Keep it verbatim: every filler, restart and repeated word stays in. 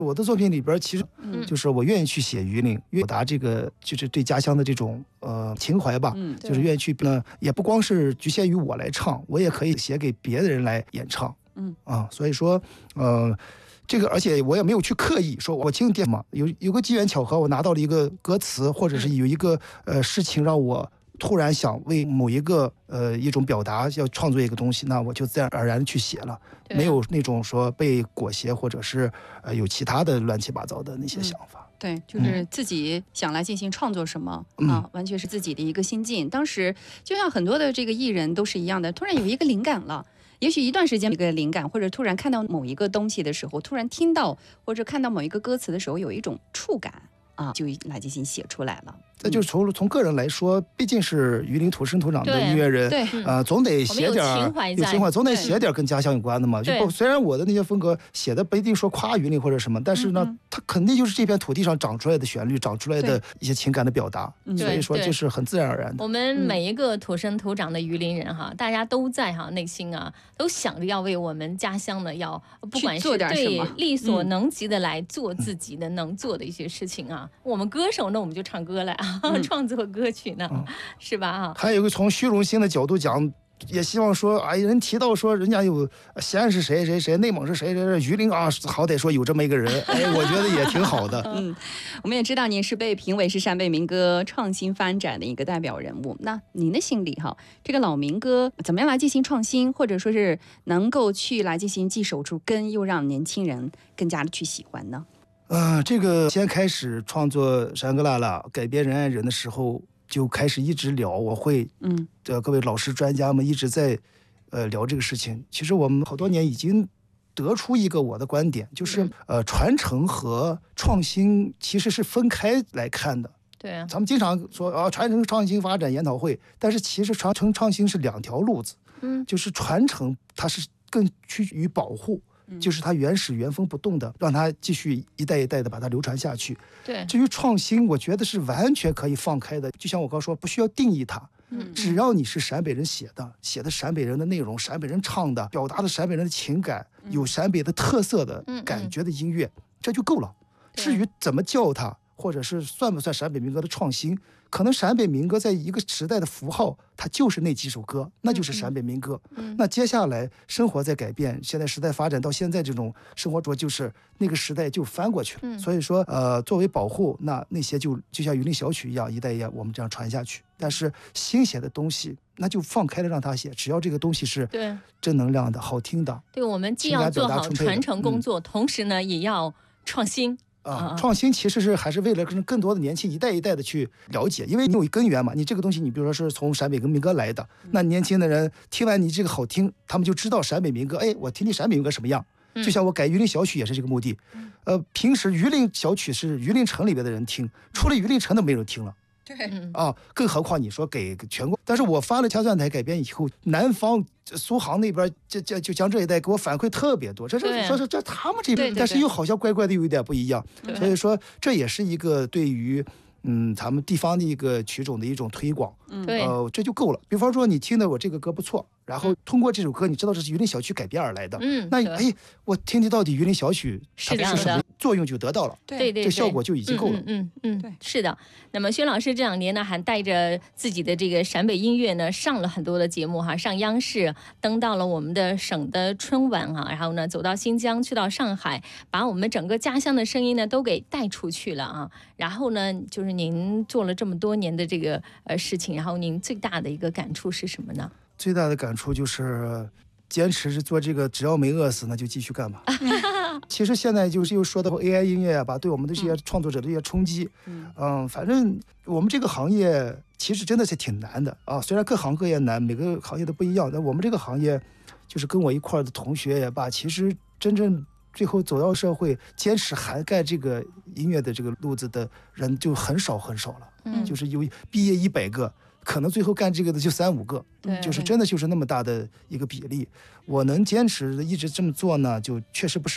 我的作品里边其实就是我愿意去写榆林，表达这个就是对家乡的这种呃情怀吧，嗯，就是愿意去呢，也不光是局限于我来唱，我也可以写给别的人来演唱，嗯啊，所以说呃这个而且我也没有去刻意说我听电嘛，有有个机缘巧合，我拿到了一个歌词，或者是有一个呃事情让我突然想为某一个呃一种表达要创作一个东西，那我就自然而然去写了，啊、没有那种说被裹挟或者是呃有其他的乱七八糟的那些想法。 嗯、对，就是自己想来进行创作什么、嗯、啊，完全是自己的一个心境。当时就像很多的这个艺人都是一样的，突然有一个灵感了。也许一段时间有一个灵感，或者突然看到某一个东西的时候，突然听到或者看到某一个歌词的时候，有一种触感啊，就来进行写出来了。 那就是从从个人来说，毕竟是榆林土生土长的音乐人， 对， 呃，总得写点有情怀， 有情怀，总得写点跟家乡有关的嘛。就虽然我的那些风格写的不一定说夸榆林或者什么，但是呢，嗯、它肯定就是这片土地上长出来的旋律，长出来的一些情感的表达，所以说这是很自然而然的。 我们每一个土生土长的榆林人哈，大家都在哈内心啊，都想着要为我们家乡呢，要不管是对力所能及的来做自己的能做的一些事情啊。嗯、我们歌手呢，我们就唱歌来啊，嗯、创作歌曲呢，嗯、是吧？哈， 还有一个从虚荣心的角度讲，也希望说，哎，人提到说人家有西安是谁谁谁，内蒙是谁谁谁，榆林啊，好歹说有这么一个人，哎，我觉得也挺好的。 嗯，我们也知道您是被评为是陕北民歌创新发展的一个代表人物。那您的心里哈，这个老民歌怎么样来进行创新，或者说是能够去来进行既守住根，又让年轻人更加的去喜欢呢？ 呃，这个先开始创作《山歌辣辣》改编人爱人的时候，就开始一直聊，我会，嗯，呃，各位老师专家们一直在，呃，聊这个事情。其实我们好多年已经得出一个我的观点，就是，呃，传承和创新其实是分开来看的。 对啊， 咱们经常说啊，传承创新发展研讨会，但是其实传承创新是两条路子。嗯，就是传承它是更趋于保护。就是它原始原封不动的，让它继续一代一代的把它流传下去。 对， 至于创新，我觉得是完全可以放开的。就像我刚说，不需要定义它，嗯，只要你是陕北人写的，写的陕北人的内容，陕北人唱的，表达的陕北人的情感，有陕北的特色的感觉的音乐，嗯嗯这就够了。至于怎么叫它，或者是算不算陕北民歌的创新，可能陕北民歌在一个时代的符号，它就是那几首歌，那就是陕北民歌。嗯、那接下来生活在改变，现在时代发展到现在这种生活中，就是那个时代就翻过去了。嗯、所以说，呃，作为保护，那那些就就像榆林小曲一样，一代一代我们这样传下去。但是新写的东西，那就放开了让他写，只要这个东西是正能量的、好听的。 对，我们既要做好传承工作，嗯、同时呢，也要创新。 啊，创新其实是还是为了跟更多的年轻一代一代的去了解，因为你有根源嘛，你这个东西你比如说是从陕北跟民歌来的，那年轻的人听完你这个好听，他们就知道陕北民歌，哎，我听听陕北民歌什么样。就像我改榆林小曲也是这个目的，呃，平时榆林小曲是榆林城里边的人听，除了榆林城都没人听了。 对啊，更何况你说给全国，但是我发了敲算台改编以后，南方苏杭那边这这就江浙一带给我反馈特别多，这是说是这他们这边，但是又好像乖乖的有一点不一样，所以说这也是一个对于嗯咱们地方的一个曲种的一种推广， 嗯， 呃，这就够了。比方说你听的我这个歌不错，然后通过这首歌你知道这是榆林小曲改编而来的，嗯，那哎我听听到底榆林小曲它是什么作用就得到了， 对对， 这效果就已经够了， 嗯嗯嗯，对，是的。那么薛老师这两年呢，还带着自己的这个陕北音乐呢，上了很多的节目哈，上央视，登到了我们的省的春晚哈，然后呢，走到新疆，去到上海，把我们整个家乡的声音呢都给带出去了啊。然后呢，就是您做了这么多年的这个呃事情，然后您最大的一个感触是什么呢？ 最大的感触就是坚持做这个，只要没饿死，那就继续干吧。其实现在就是又说到 A I 音乐啊吧，对我们的这些创作者的一些冲击。嗯, 嗯，反正我们这个行业其实真的是挺难的啊。虽然各行各业难，每个行业都不一样，但我们这个行业就是跟我一块的同学也罢，其实真正最后走到社会，坚持涵盖这个音乐的这个路子的人就很少很少了。嗯，就是有毕业一百个。可能最后干这个的就三五个，就是真的就是那么大的一个比例。我能坚持一直这么做呢，就确实不是